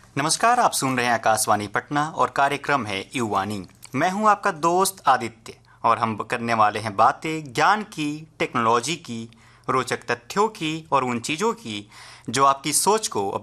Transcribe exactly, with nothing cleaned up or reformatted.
नमस्कार, आप सुन रहे हैं आकाशवाणी पटना और कार्यक्रम है युवानी। मैं हूं आपका दोस्त आदित्य और हम करने वाले हैं बातें ज्ञान की, टेक्नोलॉजी की, रोचक तथ्यों की और उन चीज़ों की जो आपकी सोच को